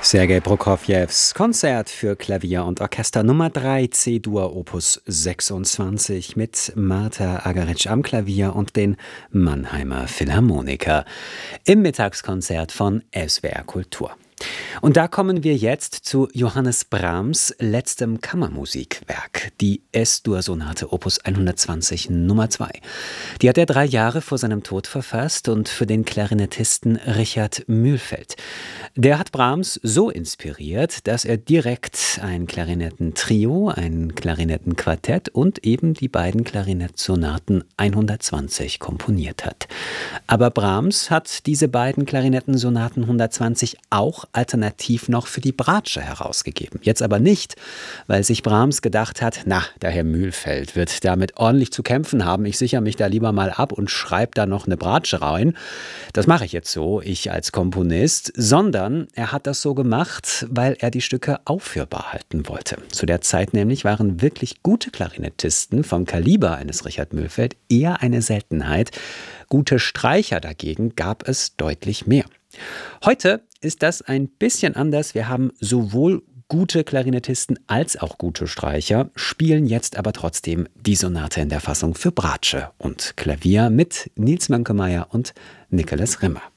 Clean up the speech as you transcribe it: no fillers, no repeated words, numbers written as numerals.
Sergei Prokofjews Konzert für Klavier und Orchester Nummer 3 C-Dur Opus 26 mit Marta Argerich am Klavier und den Mannheimer Philharmoniker im Mittagskonzert von SWR Kultur. Und da kommen wir jetzt zu Johannes Brahms letztem Kammermusikwerk, die S-Dur-Sonate Opus 120 Nummer 2. Die hat er 3 Jahre vor seinem Tod verfasst und für den Klarinettisten Richard Mühlfeld. Der hat Brahms so inspiriert, dass er direkt ein Klarinettentrio, ein Klarinettenquartett und eben die beiden Klarinettsonaten 120 komponiert hat. Aber Brahms hat diese beiden Klarinettensonaten 120 auch alternativ noch für die Bratsche herausgegeben. Jetzt aber nicht, weil sich Brahms gedacht hat, na, der Herr Mühlfeld wird damit ordentlich zu kämpfen haben. Ich sichere mich da lieber mal ab und schreibe da noch eine Bratsche rein. Das mache ich jetzt so, ich als Komponist. Sondern er hat das so gemacht, weil er die Stücke aufführbar halten wollte. Zu der Zeit nämlich waren wirklich gute Klarinettisten vom Kaliber eines Richard Mühlfeld eher eine Seltenheit. Gute Streicher dagegen gab es deutlich mehr. Heute ist das ein bisschen anders. Wir haben sowohl gute Klarinettisten als auch gute Streicher, spielen jetzt aber trotzdem die Sonate in der Fassung für Bratsche und Klavier mit Nils Mönkemeyer und Nicholas Rimmer.